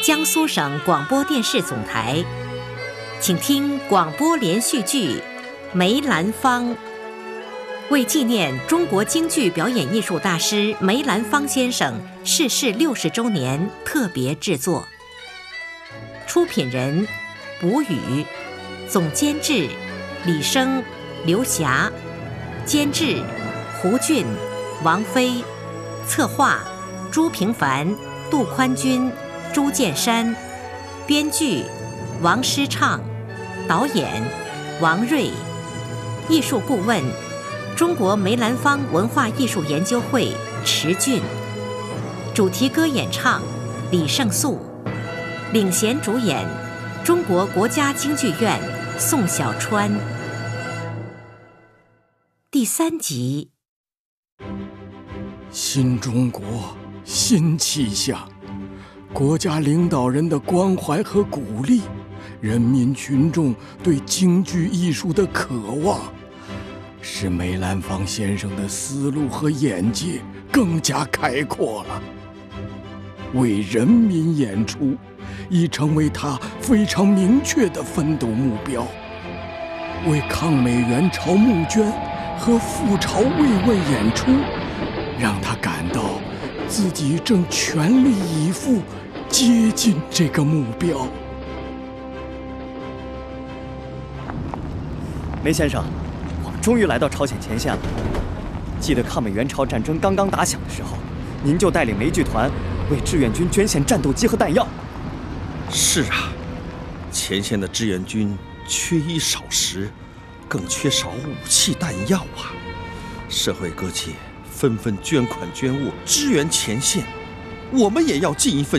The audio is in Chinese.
江苏省广播电视总台，请听广播连续剧《梅兰芳》，为纪念中国京剧表演艺术大师梅兰芳先生逝世60周年特别制作。出品人：卜宇，总监制：李生、刘霞，监制：胡俊、王飞，策划：朱平凡、杜宽军、朱建山，编剧：王诗畅，导演：王瑞，艺术顾问：中国梅兰芳文化艺术研究会池俊，主题歌演唱：李胜素，领衔主演：中国国家京剧院宋小川。第3集。 新中国，新气象，国家领导人的关怀和鼓励，人民群众对京剧艺术的渴望，使梅兰芳先生的思路和眼界更加开阔了。为人民演出已成为他非常明确的奋斗目标。为抗美援朝募捐和赴朝慰问演出，让他感到自己正全力以赴接近这个目标。 梅先生，我们终于来到朝鲜前线了。记得抗美援朝战争刚刚打响的时候，您就带领梅剧团为志愿军捐献战斗机和弹药。 是啊，前线的志愿军缺衣少食，更缺少武器弹药啊！社会各界纷纷捐款捐物支援前线，我们也要尽一份